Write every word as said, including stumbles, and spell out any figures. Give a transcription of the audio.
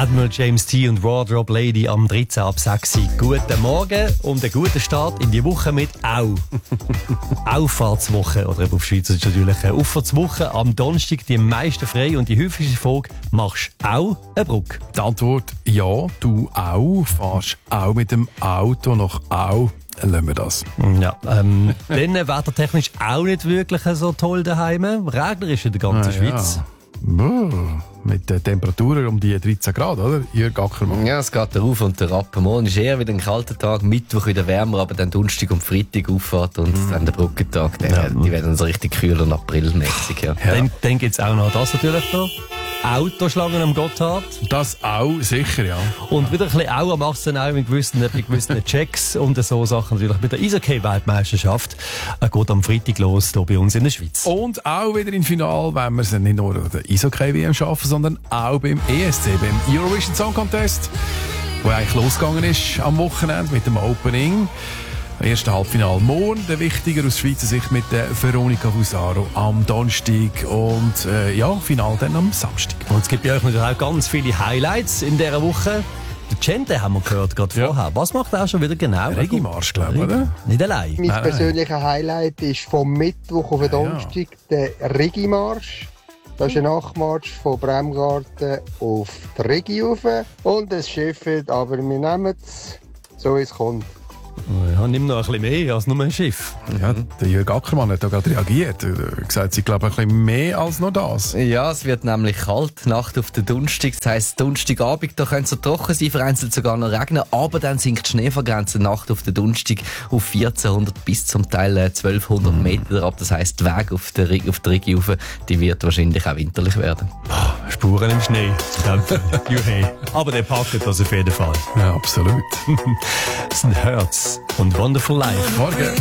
Admiral James T. und Wardrobe Lady am dreizehn ab sechs. Guten Morgen und einen guten Start in die Woche mit Au. Auffahrtswoche, oder eben auf Schweizerdeutsch natürlich Auffahrtswoche. Am Donnerstag die meisten frei und die häufigste Frage, machst du auch eine Brücke? Die Antwort ja, du auch. Fahrst auch mit dem Auto nach Au. Lassen wir das. Ja, ähm, dann wettertechnisch auch nicht wirklich so toll daheim. Regnerisch in der ganzen Ah, Schweiz. Ja. Mit den Temperaturen um die dreizehn Grad, oder? Jörg Ackermann. Ja, es geht der Auf und der Ab. Morgen ist eher wieder ein kalter Tag, Mittwoch wieder wärmer, aber dann Donnerstag und Freitag Auffahrt und mm. dann der Brückentag. Die, ja. die werden so richtig kühl und aprilmäßig. Ja. Ja. Dann, dann gibt es auch noch das natürlich noch. Autoschlangen am Gotthard. Das auch, sicher, ja. Und wieder ein bisschen auch am achtzehn auch mit gewissen, mit gewissen Checks und so Sachen natürlich. Mit der Eishockey-Weltmeisterschaft äh, geht am Freitag los, hier bei uns in der Schweiz. Und auch wieder im Finale, wenn wir es nicht nur an der Eishockey-W M schaffen, sondern auch beim E S C, beim Eurovision Song Contest, wo eigentlich losgegangen ist am Wochenende mit dem Opening. Erste Halbfinale morgen, der wichtiger aus Schweizer Sicht mit der Veronika Fusaro am Donnerstag und äh, ja, Finale dann am Samstag. Und es gibt bei euch natürlich auch ganz viele Highlights in dieser Woche. Der Gente haben wir gehört gerade Ja. vorher. Was macht er schon wieder genau? Regimarsch, glaube ich, oder? Nicht allein. Mein Nein, persönlicher Highlight ist vom Mittwoch auf den Ja, ja. Donnerstag der Regimarsch. Das ist ein Nachmarsch von Bremgarten auf die Regi rauf. Und es schifft, aber wir nehmen es, so wie es kommt. Ja, nimm noch ein bisschen mehr als nur ein Schiff. Ja, der Jörg Ackermann hat da gerade reagiert. Er hat gesagt, sie glauben ein bisschen mehr als nur das. Ja, es wird nämlich kalt, Nacht auf den Donnerstag. Das heisst, Donnerstagabend, da könnte es so trocken sein, vereinzelt sogar noch regnen, aber dann sinkt die Schneefallgrenze Nacht auf den Donnerstag auf vierzehnhundert bis zum Teil äh, zwölfhundert Meter ab. Das heisst, die Weg auf der, auf der Rigi rauf, die wird wahrscheinlich auch winterlich werden. Spuren im Schnee. Juhei. Aber der packt das auf jeden Fall. Ja, absolut. Das sind Herz und Wonderful Life. Morgen.